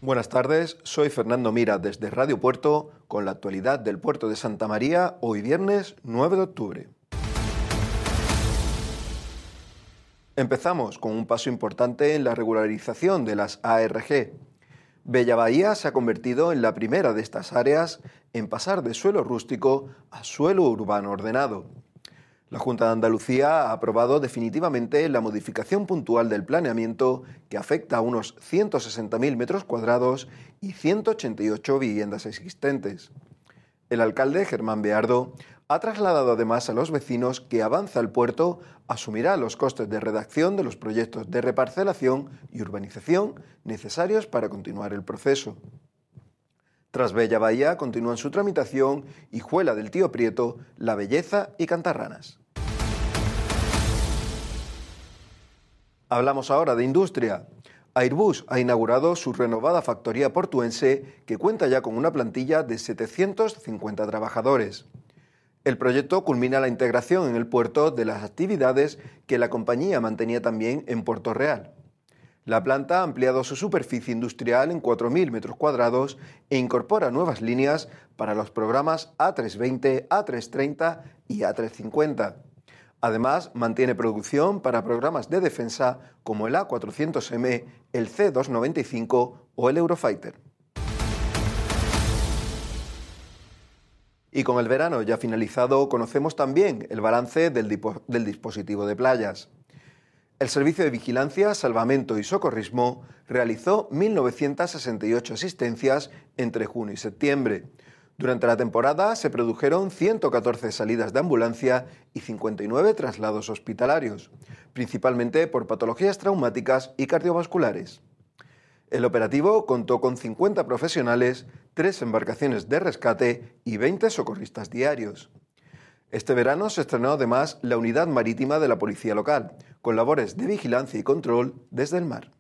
Buenas tardes, soy Fernando Mira desde Radio Puerto con la actualidad del puerto de Santa María hoy viernes 9 de octubre. Empezamos con un paso importante en la regularización de las ARG. Bella Bahía se ha convertido en la primera de estas áreas en pasar de suelo rústico a suelo urbano ordenado. La Junta de Andalucía ha aprobado definitivamente la modificación puntual del planeamiento que afecta a unos 160.000 metros cuadrados y 188 viviendas existentes. El alcalde, Germán Beardo, ha trasladado además a los vecinos que Avanza el Puerto asumirá los costes de redacción de los proyectos de reparcelación y urbanización necesarios para continuar el proceso. Tras Bella Bahía continúan su tramitación Hijuela del Tío Prieto, La Belleza y Cantarranas. Hablamos ahora de industria. Airbus ha inaugurado su renovada factoría portuense que cuenta ya con una plantilla de 750 trabajadores. El proyecto culmina la integración en el puerto de las actividades que la compañía mantenía también en Puerto Real. La planta ha ampliado su superficie industrial en 4.000 metros cuadrados e incorpora nuevas líneas para los programas A320, A330 y A350. Además, mantiene producción para programas de defensa como el A400M, el C295 o el Eurofighter. Y con el verano ya finalizado, conocemos también el balance del dispositivo de playas. El Servicio de Vigilancia, Salvamento y Socorrismo realizó 1.968 asistencias entre junio y septiembre. Durante la temporada se produjeron 114 salidas de ambulancia y 59 traslados hospitalarios, principalmente por patologías traumáticas y cardiovasculares. El operativo contó con 50 profesionales, 3 embarcaciones de rescate y 20 socorristas diarios. Este verano se estrenó además la unidad marítima de la policía local, con labores de vigilancia y control desde el mar.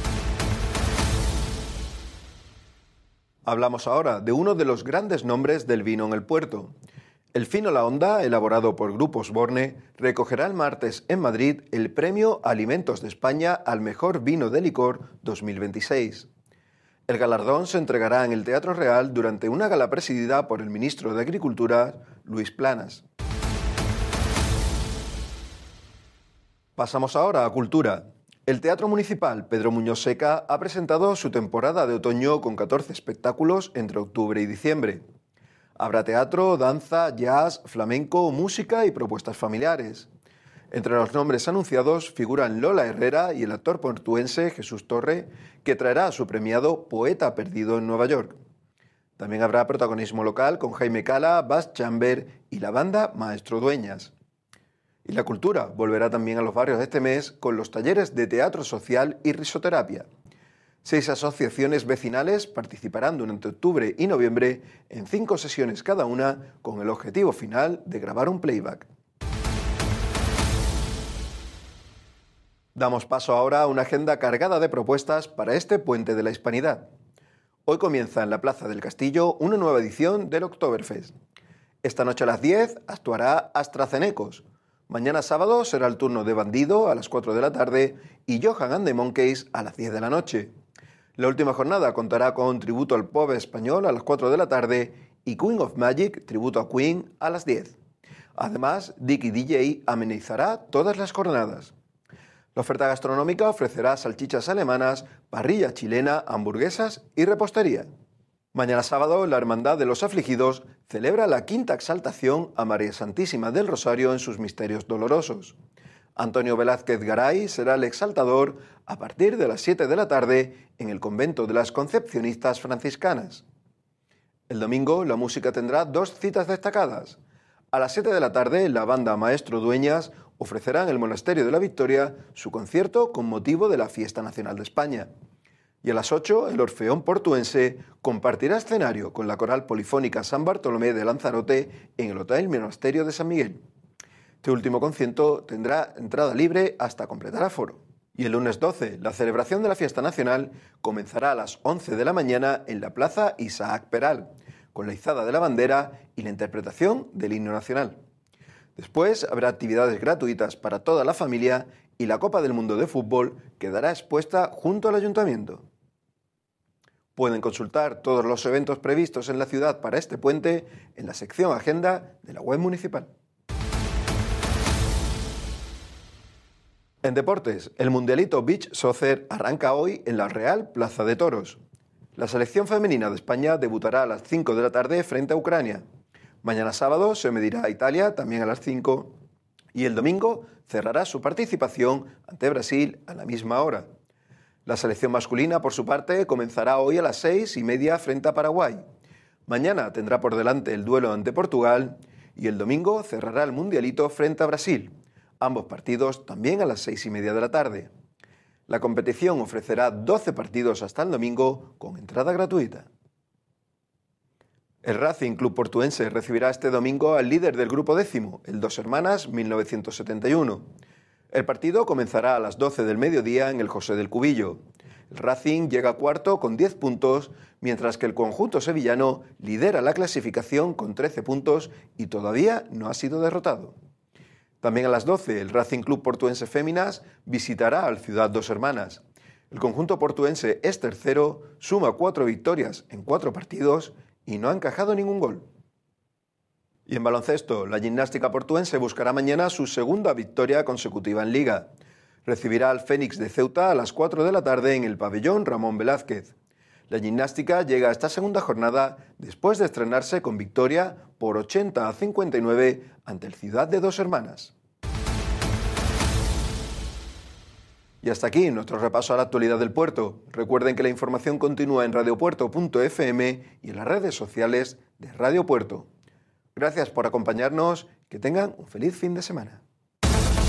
Hablamos ahora de uno de los grandes nombres del vino en el puerto. El Fino La Honda, elaborado por Grupo Osborne, recogerá el martes en Madrid el premio Alimentos de España al mejor vino de licor 2026. El galardón se entregará en el Teatro Real durante una gala presidida por el ministro de Agricultura, Luis Planas. Pasamos ahora a cultura. El Teatro Municipal Pedro Muñoz Seca ha presentado su temporada de otoño con 14 espectáculos entre octubre y diciembre. Habrá teatro, danza, jazz, flamenco, música y propuestas familiares. Entre los nombres anunciados figuran Lola Herrera y el actor portuense Jesús Torre, que traerá a su premiado Poeta Perdido en Nueva York. También habrá protagonismo local con Jaime Cala, Bass Chamber y la banda Maestro Dueñas. Y la cultura volverá también a los barrios este mes con los talleres de teatro social y risoterapia. 6 asociaciones vecinales participarán durante octubre y noviembre en 5 sesiones cada una con el objetivo final de grabar un playback. Damos paso ahora a una agenda cargada de propuestas para este Puente de la Hispanidad. Hoy comienza en la Plaza del Castillo una nueva edición del Oktoberfest. Esta noche a las 10 actuará AstraZenecos. Mañana sábado será el turno de Bandido a las 4 de la tarde y Johan and the Monkeys a las 10 de la noche. La última jornada contará con tributo al pop español a las 4 de la tarde y Queen of Magic, tributo a Queen, a las 10. Además, Dicky DJ amenizará todas las jornadas. La oferta gastronómica ofrecerá salchichas alemanas, parrilla chilena, hamburguesas y repostería. Mañana sábado, la Hermandad de los Afligidos celebra la 5ª exaltación a María Santísima del Rosario en sus misterios dolorosos. Antonio Velázquez Garay será el exaltador a partir de las 7 de la tarde en el convento de las Concepcionistas Franciscanas. El domingo, la música tendrá 2 citas destacadas. A las 7 de la tarde, la banda Maestro Dueñas ofrecerá en el Monasterio de la Victoria su concierto con motivo de la Fiesta Nacional de España. Y a las 8, el Orfeón Portuense compartirá escenario con la Coral Polifónica San Bartolomé de Lanzarote en el Hotel Monasterio de San Miguel. Este último concierto tendrá entrada libre hasta completar aforo. Y el lunes 12, la celebración de la Fiesta Nacional comenzará a las 11 de la mañana en la Plaza Isaac Peral, con la izada de la bandera y la interpretación del himno nacional. Después habrá actividades gratuitas para toda la familia y la Copa del Mundo de Fútbol quedará expuesta junto al Ayuntamiento. Pueden consultar todos los eventos previstos en la ciudad para este puente en la sección Agenda de la web municipal. En deportes, el Mundialito Beach Soccer arranca hoy en la Real Plaza de Toros. La selección femenina de España debutará a las 5 de la tarde frente a Ucrania. Mañana sábado se medirá a Italia, también a las 5, y el domingo cerrará su participación ante Brasil a la misma hora. La selección masculina, por su parte, comenzará hoy a las 6:30 frente a Paraguay. Mañana tendrá por delante el duelo ante Portugal y el domingo cerrará el Mundialito frente a Brasil. Ambos partidos también a las 6:30 de la tarde. La competición ofrecerá 12 partidos hasta el domingo con entrada gratuita. El Racing Club Portuense recibirá este domingo al líder del grupo décimo, el Dos Hermanas 1971. El partido comenzará a las 12 del mediodía en el José del Cubillo. El Racing llega cuarto con 10 puntos, mientras que el conjunto sevillano lidera la clasificación con 13 puntos y todavía no ha sido derrotado. También a las 12, el Racing Club Portuense Féminas visitará al Ciudad Dos Hermanas. El conjunto portuense es tercero, suma 4 victorias en 4 partidos y no ha encajado ningún gol. Y en baloncesto, la Gimnástica Portuense buscará mañana su segunda victoria consecutiva en Liga. Recibirá al Fénix de Ceuta a las 4 de la tarde en el pabellón Ramón Velázquez. La Gimnástica llega a esta segunda jornada después de estrenarse con victoria por 80-59 ante el Ciudad de Dos Hermanas. Y hasta aquí nuestro repaso a la actualidad del puerto. Recuerden que la información continúa en radiopuerto.fm y en las redes sociales de Radio Puerto. Gracias por acompañarnos, que tengan un feliz fin de semana.